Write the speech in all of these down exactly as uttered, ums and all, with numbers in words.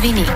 новини.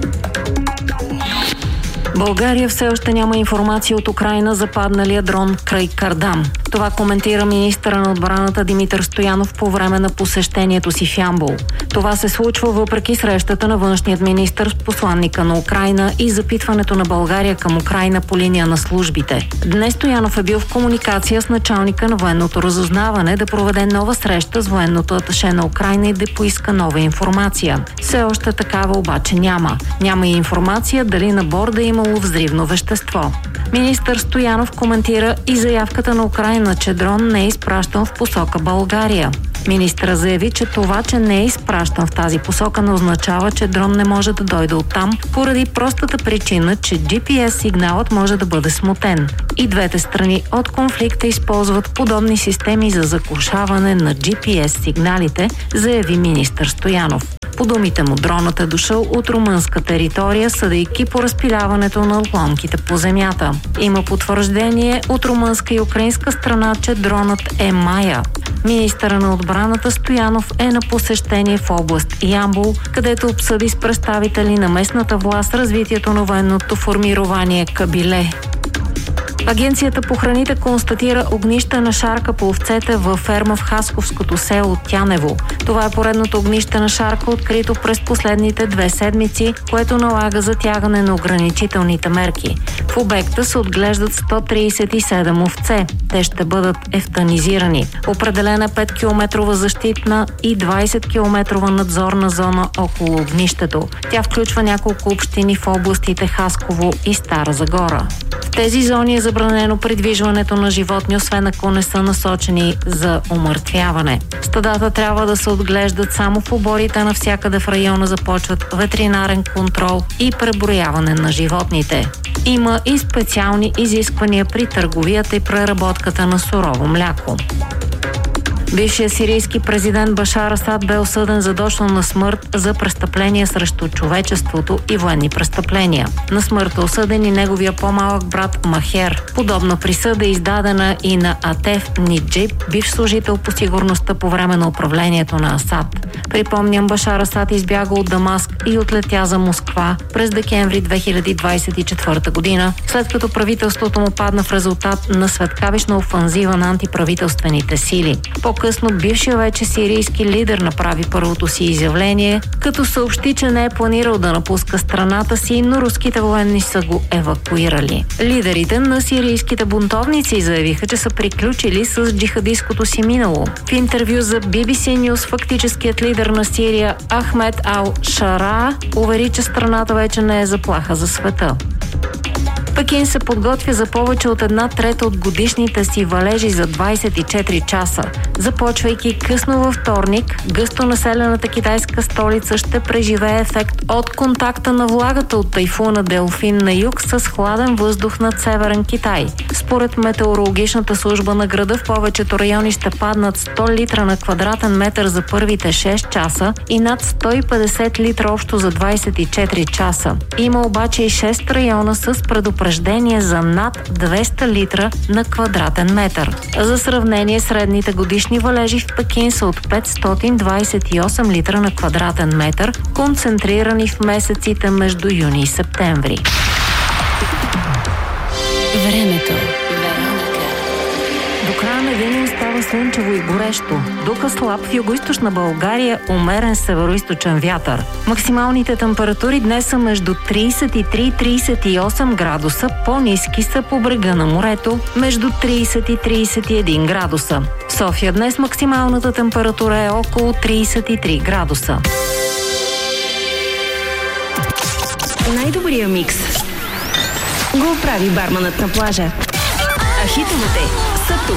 България все още няма информация от Украйна за падналия дрон край Кардам. Това коментира министъра на отбраната Димитър Стоянов по време на посещението си в Ямбол. Това се случва въпреки срещата на външният министър с посланника на Украйна и запитването на България към Украйна по линия на службите. Днес Стоянов е бил в комуникация с началника на военното разузнаване да проведе нова среща с военното аташе на Украйна и да поиска нова информация. Все още такава обаче няма. Няма и информация дали на борда е имало взривно вещество. Министър Стоянов коментира и заявката на Украйна, че дрон не е изпращан в посока България. Министъра заяви, че това, че не е изпращан в тази посока, не означава, че дрон не може да дойде оттам, поради простата причина, че джи пи ес сигналът може да бъде смутен. И двете страни от конфликта използват подобни системи за заглушаване на джи пи ес сигналите, заяви министър Стоянов. По думите му, дронът е дошъл от румънска територия, съдейки по разпиляването на отломките по земята. Има потвърждение от румънска и украинска страна, че дронът е Майя. Министъра на отбраната Стоянов е на посещение в област Ямбол, където обсъди с представители на местната власт развитието на военното формирование Кабиле. Агенцията по храните констатира огнище на шарка по овцете във ферма в Хасковското село Тянево. Това е поредното огнище на шарка, открито през последните две седмици, което налага затягане на ограничителните мерки. В обекта се отглеждат сто тридесет и седем овце. Те ще бъдат ефтанизирани. Определена е пет километрова защитна и двадесет километрова надзорна зона около огнището. Тя включва няколко общини в областите Хасково и Стара Загора. В тези зони е забранено придвижването на животни, освен ако не са насочени за умъртвяване. Стадата трябва да се отглеждат само в оборите, навсякъде в района започват ветеринарен контрол и преброяване на животните. Има и специални изисквания при търговията и преработката на сурово мляко. Бившият сирийски президент Башар Асад бе осъден задочно на смърт за престъпления срещу човечеството и военни престъпления. На смърт е осъден и неговия по-малък брат Махер. Подобна присъда е издадена и на Атеф Ниджиб, бивш служител по сигурността по време на управлението на Асад. Припомням, Башар Асад избяга от Дамаск и отлетя за Москва през декември две хиляди двадесет и четвърта година, след като правителството му падна в резултат на светкавична офанзива на антиправителствените сили. По-късно бившия вече сирийски лидер направи първото си изявление, като съобщи, че не е планирал да напуска страната си, но руските военни са го евакуирали. Лидерите на сирийските бунтовници заявиха, че са приключили с джихадистското си минало. В интервю за би би си News фактическият лидер на Сирия Ахмед Ал-Шара увери, че страната вече не е заплаха за света. Пекин се подготвя за повече от една трета от годишните си валежи за двадесет и четири часа. Започвайки късно във вторник, гъсто населената китайска столица ще преживее ефект от контакта на влагата от тайфуна Делфин на юг с хладен въздух над северен Китай. Според метеорологичната служба на града в повечето райони ще паднат сто литра на квадратен метър за първите шест часа и над сто и петдесет литра общо за двадесет и четири часа. Има обаче и шест района с предупреждение за над двеста литра на квадратен метър. За сравнение, средните годишни валежи в Пекин са от петстотин двадесет и осем литра на квадратен метър, концентрирани в месеците между юни и септември. Времето. До края на деня става слънчево и горещо. Духа слаб в югоизточна България, умерен североизточен вятър. Максималните температури днес са между тридесет и три и тридесет и осем градуса, по-ниски са по брега на морето, между тридесет и тридесет и един градуса. В София днес максималната температура е около тридесет и три градуса. Най-добрия микс го прави барманът на плажа. А хитовете са тук.